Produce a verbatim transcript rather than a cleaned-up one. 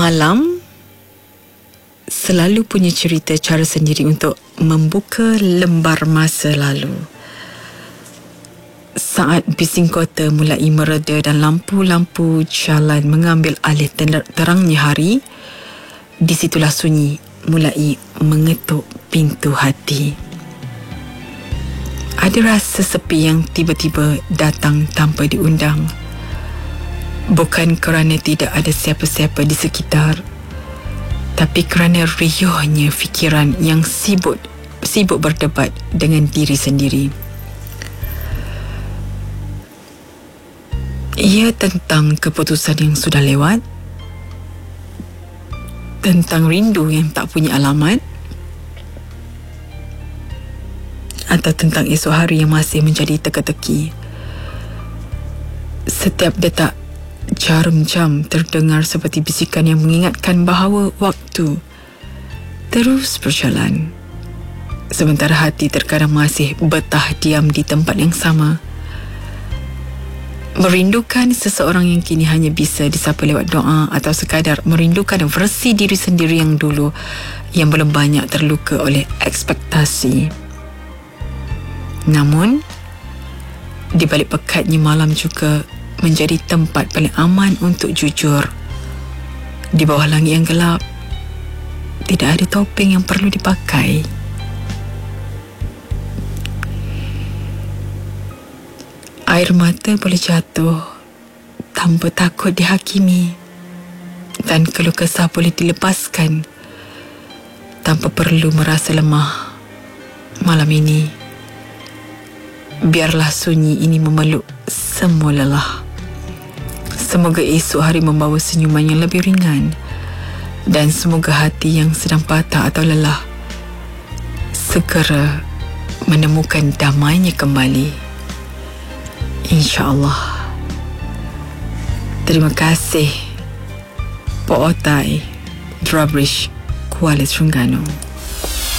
Malam selalu punya cerita cara sendiri untuk membuka lembar masa lalu. Saat bising kota mulai mereda dan lampu-lampu jalan mengambil alih terangnya hari, di situlah sunyi mulai mengetuk pintu hati. Ada rasa sepi yang tiba-tiba datang tanpa diundang. Bukan kerana tidak ada siapa-siapa di sekitar, tapi kerana riuhnya fikiran yang sibuk sibuk berdebat dengan diri sendiri. Ia tentang keputusan yang sudah lewat, tentang rindu yang tak punya alamat, atau tentang esok hari yang masih menjadi teka-teki. Setiap detak jarum jam terdengar seperti bisikan yang mengingatkan bahawa waktu terus berjalan, sementara hati terkadang masih betah diam di tempat yang sama, merindukan seseorang yang kini hanya bisa disapa lewat doa, atau sekadar merindukan versi diri sendiri yang dulu yang belum banyak terluka oleh ekspektasi. Namun, di balik pekatnya malam juga menjadi tempat paling aman untuk jujur. Di bawah langit yang gelap, tidak ada topeng yang perlu dipakai. Air mata boleh jatuh tanpa takut dihakimi, dan keluh kesah boleh dilepaskan tanpa perlu merasa lemah. Malam ini, biarlah sunyi ini memeluk semua lelah. Semoga esok hari membawa senyuman yang lebih ringan, dan semoga hati yang sedang patah atau lelah segera menemukan damainya kembali, insya-Allah. Terima kasih. Po Otai, Drawbridge, Kuala Terengganu.